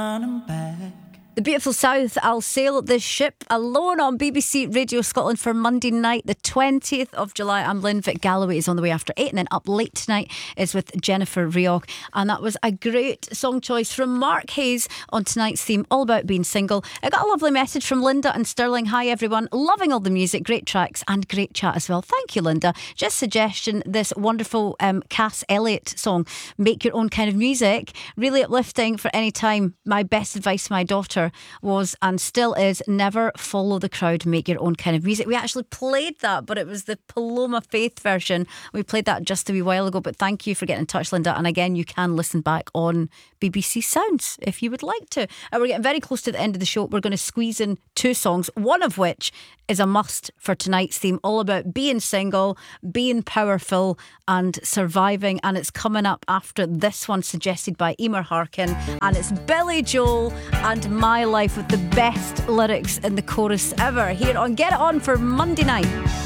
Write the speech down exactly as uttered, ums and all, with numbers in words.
The beautiful South, I'll sail this ship alone on B B C Radio Scotland for Monday night, the twentieth of July. I'm Lynn. Vic Galloway is on the way after eight, and then up late tonight is with Jennifer Rioch. And that was a great song choice from Mark Hayes on tonight's theme, all about being single. I got a lovely message from Linda and Stirling. Hi everyone, loving all the music, great tracks and great chat as well. Thank you, Linda. Just suggestion, this wonderful um, Cass Elliot song, Make Your Own Kind of Music, really uplifting for any time. My best advice to my daughter was and still is, never follow the crowd, make your own kind of music. We actually played that, but it was the Paloma Faith version. We played that just a wee while ago, but thank you for getting in touch, Linda. And again, you can listen back on B B C Sounds if you would like to. And we're getting very close to the end of the show. We're going to squeeze in two songs, one of which is a must for tonight's theme, all about being single, being powerful and surviving. And it's coming up after this one, suggested by Emer Harkin, and it's Billy Joel and My Life, with the best lyrics in the chorus ever, here on Get It On for Monday night.